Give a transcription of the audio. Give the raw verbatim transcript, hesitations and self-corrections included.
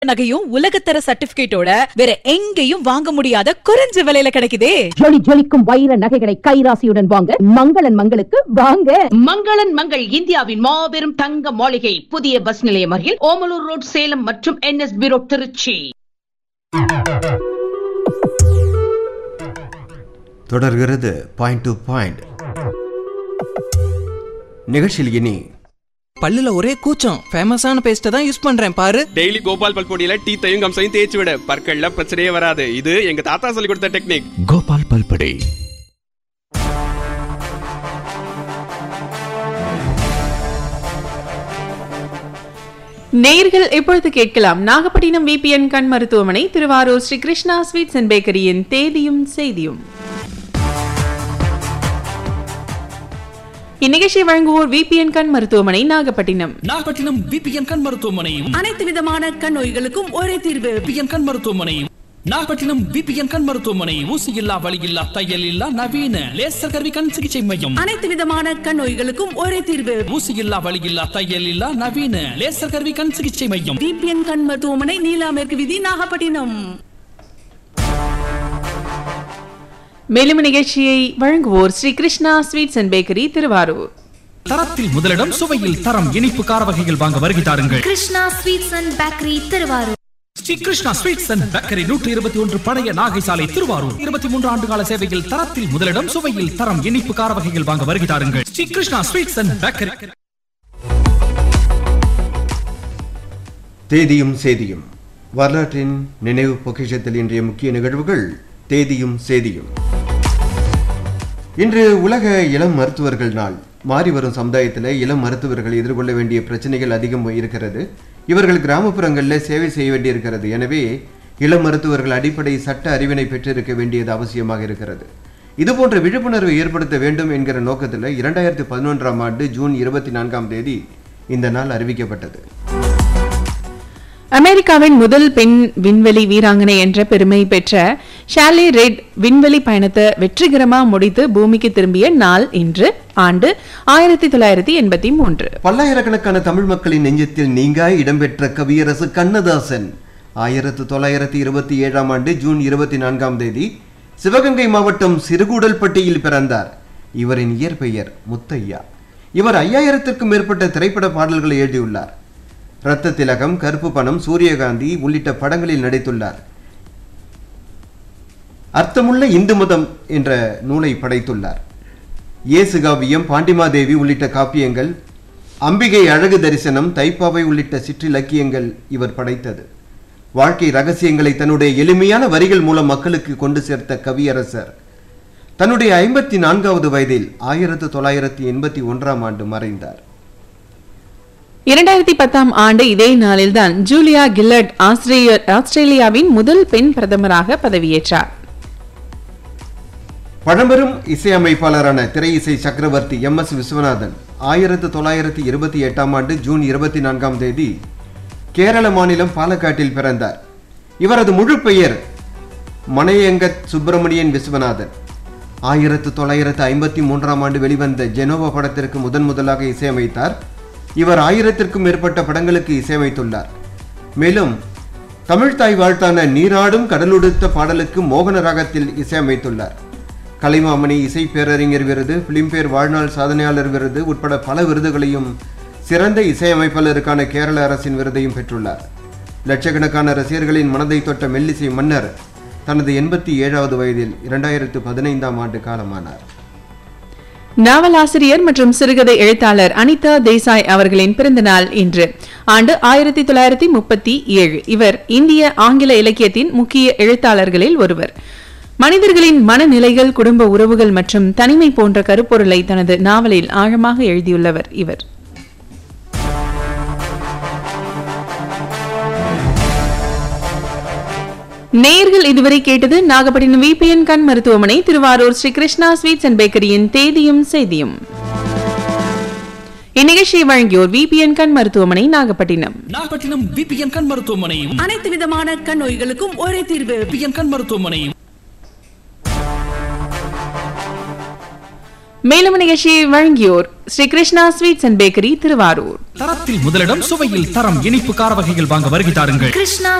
நகையும் உலகத்தர சர்டிபிகேட்டோட வேற எங்கேயும் வாங்க முடியாத குறைஞ்ச விலையில கிடைக்குதே. ஜொலி ஜொலிக்கும் வைர நகைகளை கைராசியுடன் வாங்க மங்களன் மங்களுக்கு வாங்க. மங்களன் மங்கள் இந்தியாவின் மாபெரும் தங்க மாளிகை, புதிய பஸ் நிலையம் அருகில் ஓமலூர் ரோட், சேலம் மற்றும் N S B road, Trichy. தொடர்கிறது பாயிண்ட் டு பாயிண்ட் நிகழ்ச்சியில். இனி பல்லுல ஒரே கூச்சம், ஃபேமஸான பேஸ்ட தான் யூஸ் பண்றேன் பாரு. டெய்லி கோபால் பல்பொடியில டீத்தையும் கம்சையும் தேய்ச்சி விட, பற்கள்ல பிரச்சனையே வராது. இது எங்க தாத்தா சொல்லி கொடுத்த டெக்னிக். கோபால் பல்பொடி. நேயர்கள் எப்பொழுது கேட்கலாம் நாகப்பட்டினம் விபிஎன் கண் மருத்துவமனை, திருவாரூர் ஸ்ரீ கிருஷ்ணா ஸ்வீட்ஸ் அண்ட் பேக்கரியின் தேதியும் செய்தியும். இந்நிகழ்ச்சியை வழங்குவோர் விபிஎன் கண் மருத்துவமனை, நாகப்பட்டினம். நாகப்பட்டினம் விபிஎன் கண் மருத்துவமனையும் அனைத்து விதமான கண் நோய்களுக்கும் ஒரே தீர்வு. விபிஎன் கண் மருத்துவமனையும் நாகப்பட்டினம் விபிஎன் கண் மருத்துவமனை. ஊசி இல்லா, வலி இல்லா, தையல் இல்லா, நவீன லேசர் கருவி கண் சிகிச்சை மையம். அனைத்து விதமான கண் நோய்களுக்கும் ஒரே தீர்வு. ஊசி இல்லா, வலி இல்லா, தையல் இல்லா, நவீன லேசர் கருவி கண் சிகிச்சை மையம். விபிஎன் கண் மருத்துவமனை, நீலாமேற்கு வீதி, நாகப்பட்டினம். மேலும் நிகழ்ச்சியை வழங்குவோர் Sri Krishna sweets and bakery, Thiruvarur. தரத்தில் முதலிடம், சுவையில் தரம். இனிப்பு கார வகைகள் வாங்க வருகை தாருங்கள். Krishna sweets and bakery, Thiruvarur. Sri Krishna sweets and bakery, நூற்றி இருபத்தி ஒன்று பழைய நாகை சாலை, திருவாரூர். இருபத்தி மூன்று ஆண்டு கால சேவையில் தரத்தில் முதலிடம், சுவையில் தரம். இனிப்பு கார வகைகள் வாங்க வருகை தாருங்கள். Sri Krishna sweets and bakery. தேதியும் சேதியும், வரலாற்றின் நினைவு பொக்கிஷத்தில் இன்றைய முக்கிய நிகழ்வுகள். தேதியும் சேதியும். இன்று உலக இளம் மருத்துவர்கள் நாள். மாறி வரும் சமுதாயத்தில் இளம் மருத்துவர்கள் எதிர்கொள்ள வேண்டிய பிரச்சனைகள் அதிகம் இருக்கிறது. இவர்கள் கிராமப்புறங்களில் சேவை செய்ய வேண்டியிருக்கிறது. எனவே இளம் மருத்துவர்கள் அடிப்படை சட்ட அறிவினை பெற்றிருக்க வேண்டியது அவசியமாக இருக்கிறது. இதுபோன்ற விழிப்புணர்வை ஏற்படுத்த வேண்டும் என்கிற நோக்கத்தில் இரண்டாயிரத்தி பதினொன்றாம் ஆண்டு ஜூன் இருபத்தி நான்காம் தேதி இந்த நாள் அறிவிக்கப்பட்டது. அமெரிக்காவின் முதல் பெண் விண்வெளி வீராங்கனை என்ற பெருமை பெற்ற ஷாலி ரெட் விண்வெளி பயணத்தை வெற்றிகரமா முடித்து பூமிக்கு திரும்பிய நாள் இன்று. ஆண்டு ஆயிரத்தி தொள்ளாயிரத்தி எண்பத்தி மூன்று. பல்லாயிரக்கணக்கான தமிழ் மக்களின் நெஞ்சத்தில் நீங்காய் இடம்பெற்ற கவியரசு கண்ணதாசன் ஆயிரத்தி தொள்ளாயிரத்தி இருபத்தி ஏழாம் ஆண்டு ஜூன் இருபத்தி நான்காம் தேதி சிவகங்கை மாவட்டம் சிறுகூடல்பட்டியில் பிறந்தார். இவரின் இயற்பெயர் முத்தையா. இவர் ஐயாயிரத்திற்கும் மேற்பட்ட திரைப்பட பாடல்களை எழுதியுள்ளார். இரத்த திலகம், கருப்பு பணம், சூரியகாந்தி உள்ளிட்ட படங்களில் நடித்துள்ளார். அர்த்தமுள்ள இந்து மதம் என்ற நூலை படைத்துள்ளார். இயேசு காவியம், பாண்டிமாதேவி உள்ளிட்ட காப்பியங்கள், அம்பிகை அழகு தரிசனம், தைப்பாவை உள்ளிட்ட சிற்றிலக்கியங்கள் இவர் படைத்தது. வாழ்க்கை ரகசியங்களை தன்னுடைய எளிமையான வரிகள் மூலம் மக்களுக்கு கொண்டு சேர்த்த கவியரசர் தன்னுடைய ஐம்பத்தி நான்காவது வயதில் ஆயிரத்தி தொள்ளாயிரத்தி எண்பத்தி ஒன்றாம் ஆண்டு மறைந்தார். இரண்டாயிரத்தி பத்தாம் ஆண்டு இதே நாளில்தான் ஜூலியா கில்லர்ட் ஆஸ்திரேலியாவின் முதல் பெண் பிரதமராக பதவியேற்றார். பழம்பெரும் இசையமைப்பாளரான திரை இசை சக்கரவர்த்தி எம் எஸ் விஸ்வநாதன் ஆயிரத்தி தொள்ளாயிரத்தி இருபத்தி எட்டாம் ஆண்டு ஜூன் இருபத்தி நான்காம் தேதி கேரள மாநிலம் பாலக்காட்டில் பிறந்தார். இவரது முழு பெயர் மனையங்கத் சுப்பிரமணியன் விஸ்வநாதன். ஆயிரத்தி தொள்ளாயிரத்தி ஐம்பத்தி மூன்றாம் ஆண்டு வெளிவந்த ஜெனோவா படத்திற்கு முதன் முதலாக இசையமைத்தார். இவர் ஆயிரத்திற்கும் மேற்பட்ட படங்களுக்கு இசையமைத்துள்ளார். மேலும் தமிழ்தாய் வாழ்த்தான நீராடும் கடலுடுத்த பாடலுக்கு மோகன ராகத்தில் இசையமைத்துள்ளார். கலைமாமணி, இசை பேரறிஞர் விருது, பிலிம்பேர் வாழ்நாள் சாதனையாளர் விருது உட்பட பல விருதுகளையும் சிறந்த இசையமைப்பாளருக்கான கேரள அரசின் விருதையும் பெற்றுள்ளார். லட்சக்கணக்கான ரசிகர்களின் மனதை தொட்ட மெல்லிசை மன்னர் தனது எண்பத்தி ஏழாவது வயதில் இரண்டாயிரத்து பதினைந்தாம் ஆண்டு காலமானார். நாவலாசிரியர் மற்றும் சிறுகதை எழுத்தாளர் அனிதா தேசாய் அவர்களின் பிறந்த நாள் இன்று. ஆண்டு ஆயிரத்தி தொள்ளாயிரத்தி முப்பத்தி ஏழு. இவர் இந்திய ஆங்கில இலக்கியத்தின் முக்கிய எழுத்தாளர்களில் ஒருவர். மனிதர்களின் மனநிலைகள், குடும்ப உறவுகள் மற்றும் தனிமை போன்ற கருப்பொருளை தனது நாவலில் ஆழமாக எழுதியுள்ளவர் இவர். நேயர்கள் இதுவரை கேட்டது நாகப்பட்டினம் விபிஎன் கண் மருத்துவமனை, திருவாரூர் ஸ்ரீ கிருஷ்ணா ஸ்வீட்ஸ் அண்ட் பேக்கரியின் தேதியும் செய்தியும். இந்நிகழ்ச்சியை வழங்கியோர் விபிஎன் கண் மருத்துவமனை, நாகப்பட்டினம். நாகப்பட்டினம் விபிஎன் கண் மருத்துவமனையும் அனைத்து விதமான கண் நோய்களுக்கும் ஒரே தீர்வு. விபிஎன் கண் மருத்துவமனையும் மேலும் நிகழ்ச்சியை வழங்கியோர் Sri Krishna sweets and bakery Thiruvarur. தரத்தில் முதலிடம், சுவையில் தரம், இனிப்பு கார வகைகள் வாங்க வருகை தாருங்கள். கிருஷ்ணா